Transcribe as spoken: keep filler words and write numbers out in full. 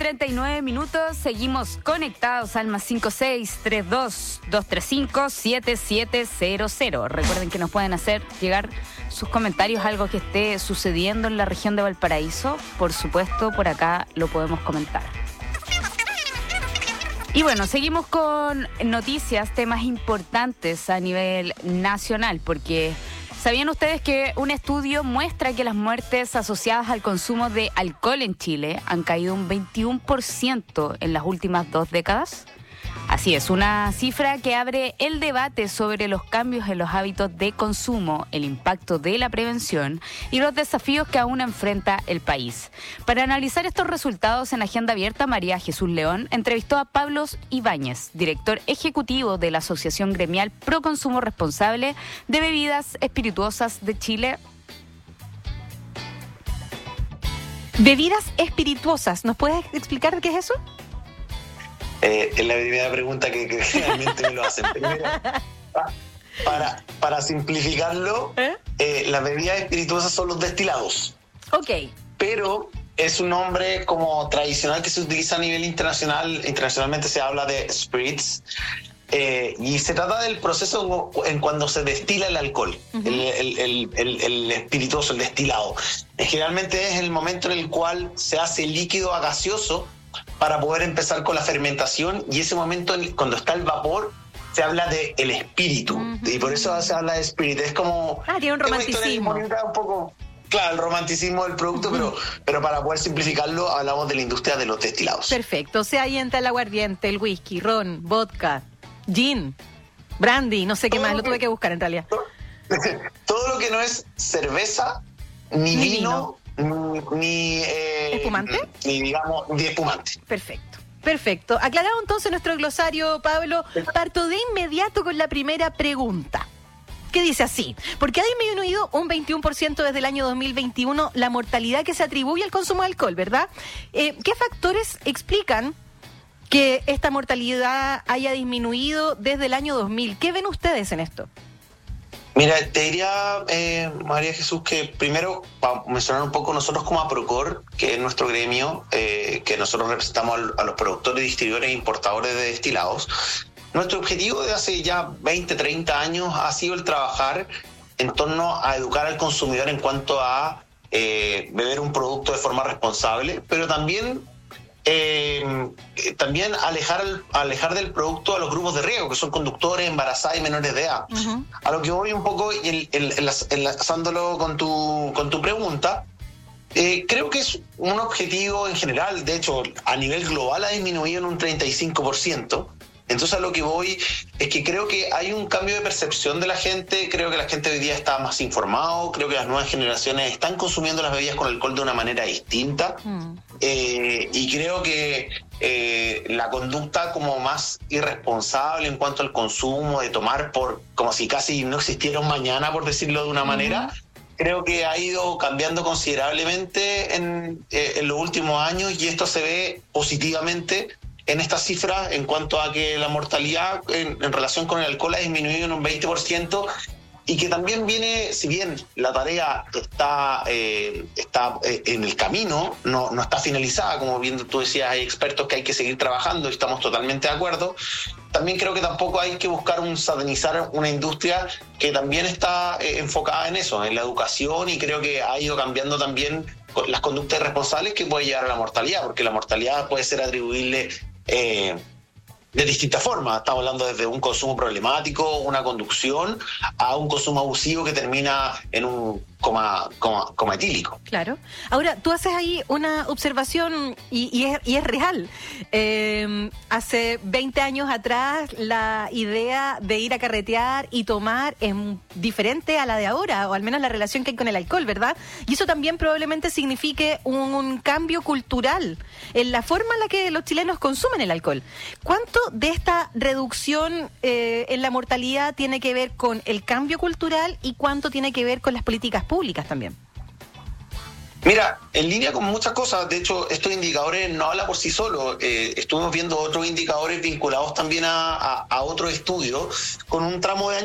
cuarenta y nueve minutos, seguimos conectados al más cinco seis tres dos, dos tres cinco, siete siete cero cero. Recuerden que nos pueden hacer llegar sus comentarios, algo que esté sucediendo en la región de Valparaíso. Por supuesto, por acá lo podemos comentar. Y bueno, seguimos con noticias, temas importantes a nivel nacional, porque ¿sabían ustedes que un estudio muestra que las muertes asociadas al consumo de alcohol en Chile han caído un veintiuno por ciento en las últimas dos décadas? Así es, una cifra que abre el debate sobre los cambios en los hábitos de consumo, el impacto de la prevención y los desafíos que aún enfrenta el país. Para analizar estos resultados en Agenda Abierta, María Jesús León entrevistó a Pablo Ibáñez, director ejecutivo de la Asociación Gremial Pro Consumo Responsable de Bebidas Espirituosas de Chile. Bebidas espirituosas, ¿nos puedes explicar qué es eso? Eh, es la primera pregunta que, que generalmente me lo hacen. Primero, para, para simplificarlo, ¿Eh? Eh, las bebidas espirituosas son los destilados. Ok. Pero es un nombre como tradicional que se utiliza a nivel internacional. Internacionalmente se habla de spirits. Eh, y se trata del proceso en cuando se destila el alcohol, uh-huh. el, el, el, el, el espirituoso, el destilado. Generalmente es el momento en el cual se hace líquido a gaseoso para poder empezar con la fermentación, y ese momento cuando está el vapor se habla de el espíritu, uh-huh. y por eso se habla de espíritu. Es como ah, tiene un romanticismo, un poco, claro, el romanticismo del producto, uh-huh. pero, pero para poder simplificarlo hablamos de la industria de los destilados. Perfecto, o sea, ahí entra el aguardiente, el whisky, ron, vodka, gin, brandy, no sé qué todo más, lo tuve que buscar en realidad. Todo, todo lo que no es cerveza, ni, ni vino, vino. Ni, eh, ¿espumante? Ni, digamos, ni espumante. Perfecto, perfecto. Aclarado entonces nuestro glosario, Pablo, parto de inmediato con la primera pregunta, que dice así: ¿por qué ha disminuido un veintiuno por ciento desde el año dos mil veintiuno la mortalidad que se atribuye al consumo de alcohol, verdad? Eh, ¿Qué factores explican que esta mortalidad haya disminuido desde el año dos mil? ¿Qué ven ustedes en esto? Mira, te diría, eh, María Jesús, que primero, para mencionar un poco, nosotros como APROCOR, que es nuestro gremio, eh, que nosotros representamos a los productores, distribuidores e importadores de destilados, nuestro objetivo de hace ya veinte, treinta años ha sido el trabajar en torno a educar al consumidor en cuanto a eh, beber un producto de forma responsable, pero también... Eh, también alejar, alejar del producto a los grupos de riesgo, que son conductores, embarazadas y menores de edad. Uh-huh. A lo que voy un poco, y enlazándolo con tu, con tu pregunta, eh, creo que es un objetivo en general, de hecho, a nivel global ha disminuido en un treinta y cinco por ciento. Entonces a lo que voy es que creo que hay un cambio de percepción de la gente, creo que la gente hoy día está más informado, creo que las nuevas generaciones están consumiendo las bebidas con alcohol de una manera distinta, mm. eh, y creo que eh, la conducta como más irresponsable en cuanto al consumo, de tomar por como si casi no existiera un mañana, por decirlo de una mm. manera, creo que ha ido cambiando considerablemente en, eh, en los últimos años, y esto se ve positivamente en estas cifras en cuanto a que la mortalidad en, en relación con el alcohol ha disminuido en un veinte por ciento, y que también viene, si bien la tarea está, eh, está eh, en el camino, no, no está finalizada, como bien tú decías, hay expertos que hay que seguir trabajando y estamos totalmente de acuerdo. También creo que tampoco hay que buscar un satanizar una industria que también está eh, enfocada en eso, en la educación, y creo que ha ido cambiando también las conductas responsables que puede llevar a la mortalidad, porque la mortalidad puede ser atribuible Eh, de distintas formas. Estamos hablando desde un consumo problemático, una conducción, a un consumo abusivo que termina en un coma, coma, coma etílico. Claro. Ahora, tú haces ahí una observación y, y, es, y es real. Eh, hace veinte años atrás la idea de ir a carretear y tomar es diferente a la de ahora, o al menos la relación que hay con el alcohol, ¿verdad? Y eso también probablemente signifique un, un cambio cultural en la forma en la que los chilenos consumen el alcohol. ¿Cuánto de esta reducción eh, en la mortalidad tiene que ver con el cambio cultural y cuánto tiene que ver con las políticas públicas también? Mira, en línea con muchas cosas, de hecho, estos indicadores no hablan por sí solos. Eh, estuvimos viendo otros indicadores vinculados también a, a, a otros estudios con un tramo de